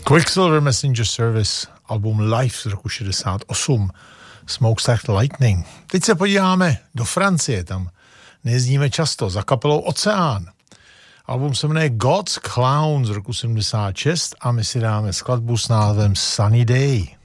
Quicksilver Messenger Service, album Live z roku 68, Smokestack Lightning. Teď se podíváme do Francie, tam nejezdíme často, za kapelou Oceán. Album se jmenuje God's Clown z roku 76 a my si dáme skladbu s názvem Sunny Day.